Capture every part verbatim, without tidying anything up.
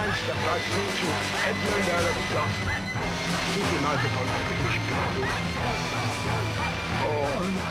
Meister Brasilio Edmund Alexander. Gute Nase von Spiel. Oh, und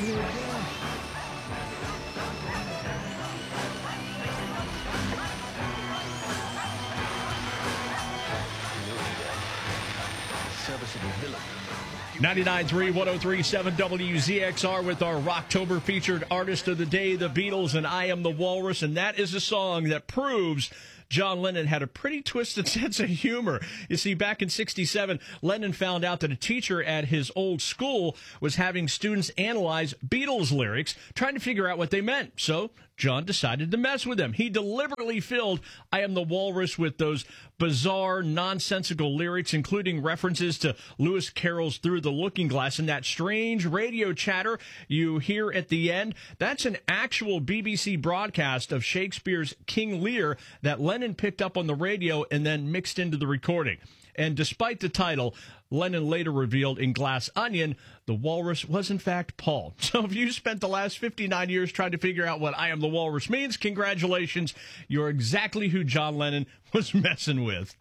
ninety-nine point three, one oh three point seven W Z X R with our Rocktober featured artist of the day, the Beatles, and I Am the Walrus. And that is a song that proves John Lennon had a pretty twisted sense of humor. You see, back in sixty-seven, Lennon found out that a teacher at his old school was having students analyze Beatles lyrics, trying to figure out what they meant. So John decided to mess with them. He deliberately filled I Am the Walrus with those bizarre, nonsensical lyrics, including references to Lewis Carroll's Through the Looking Glass, and that strange radio chatter you hear at the end. That's an actual B B C broadcast of Shakespeare's King Lear that Lennon picked up on the radio and then mixed into the recording. And despite the title, Lennon later revealed in Glass Onion, the walrus was in fact Paul. So if you spent the last fifty-nine years trying to figure out what I Am the Walrus means, congratulations. You're exactly who John Lennon was messing with.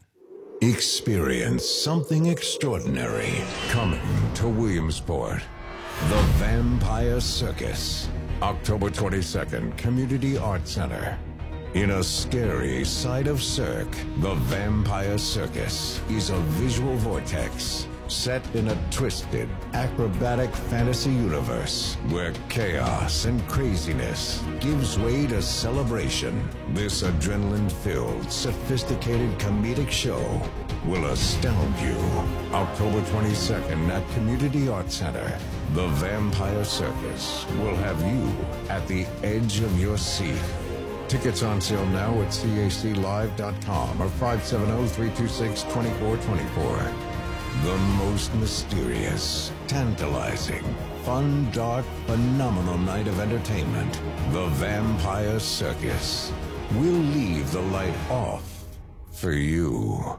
Experience something extraordinary coming to Williamsport. The Vampire Circus. October twenty-second, Community Arts Center. In a scary side of Cirque, the Vampire Circus is a visual vortex set in a twisted, acrobatic fantasy universe where chaos and craziness gives way to celebration. This adrenaline-filled, sophisticated comedic show will astound you. October twenty-second at Community Arts Center, the Vampire Circus will have you at the edge of your seat. Tickets on sale now at C A C live dot com or five seven zero, three two six, two four two four. The most mysterious, tantalizing, fun, dark, phenomenal night of entertainment. The Vampire Circus. We'll leave the light off for you.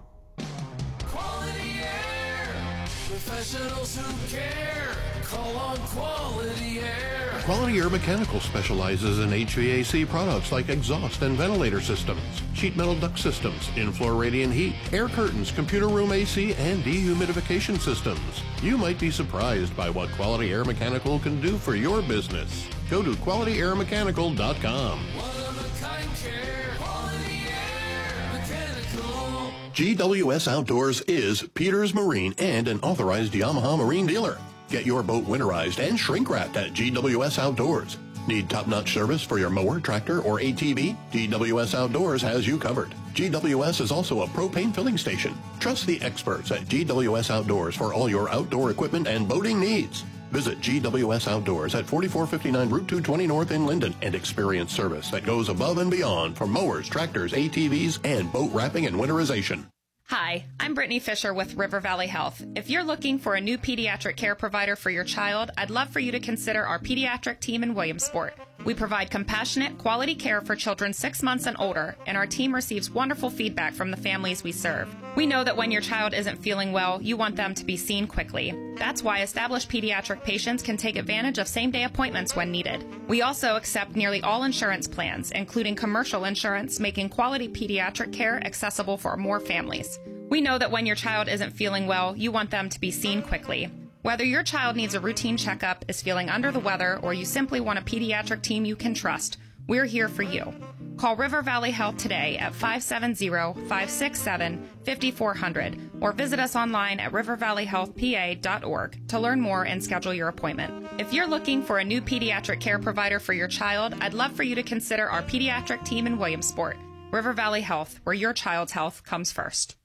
Quality Air. Professionals who care. Call on Quality Air. Quality Air Mechanical specializes in H V A C products like exhaust and ventilator systems, sheet metal duct systems, in-floor radiant heat, air curtains, computer room A C, and dehumidification systems. You might be surprised by what Quality Air Mechanical can do for your business. Go to quality air mechanical dot com. One-of-a-kind care. Quality Air Mechanical. G W S Outdoors is Peters Marine and an authorized Yamaha Marine dealer. Get your boat winterized and shrink-wrapped at G W S Outdoors. Need top-notch service for your mower, tractor, or A T V? G W S Outdoors has you covered. G W S is also a propane filling station. Trust the experts at G W S Outdoors for all your outdoor equipment and boating needs. Visit G W S Outdoors at forty-four fifty-nine Route two twenty North in Linden and experience service that goes above and beyond for mowers, tractors, A T Vs, and boat wrapping and winterization. Hi, I'm Brittany Fisher with River Valley Health. If you're looking for a new pediatric care provider for your child, I'd love for you to consider our pediatric team in Williamsport. We provide compassionate, quality care for children six months and older, and our team receives wonderful feedback from the families we serve. We know that when your child isn't feeling well, you want them to be seen quickly. That's why established pediatric patients can take advantage of same-day appointments when needed. We also accept nearly all insurance plans, including commercial insurance, making quality pediatric care accessible for more families. We know that when your child isn't feeling well, you want them to be seen quickly. Whether your child needs a routine checkup, is feeling under the weather, or you simply want a pediatric team you can trust, we're here for you. Call River Valley Health today at five seven zero, five six seven, five four zero zero or visit us online at river valley health p a dot org to learn more and schedule your appointment. If you're looking for a new pediatric care provider for your child, I'd love for you to consider our pediatric team in Williamsport. River Valley Health, where your child's health comes first.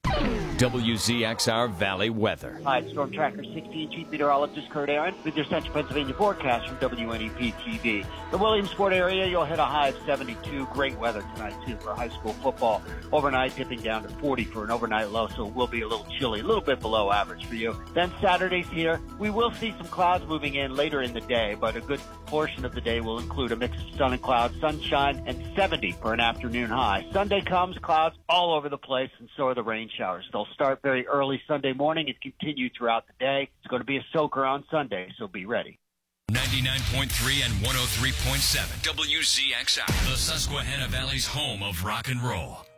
W Z X R Valley weather. Hi, it's Storm Tracker sixteen Chief Meteorologist Kurt Aaron with your Central Pennsylvania forecast from W N E P T V. The Williamsport area, you'll hit a high of seventy-two. Great weather tonight, too, for high school football. Overnight, dipping down to forty for an overnight low, so it will be a little chilly, a little bit below average for you. Then Saturday's here. We will see some clouds moving in later in the day, but a good portion of the day will include a mix of sun and clouds, sunshine, and seventy for an afternoon high. Sunday comes, clouds all over the place, and so are the rain showers. They'll start very early Sunday morning and continue throughout the day. It's going to be a soaker on Sunday, so be ready. ninety-nine point three and one oh three point seven W Z X R, the Susquehanna Valley's home of rock and roll.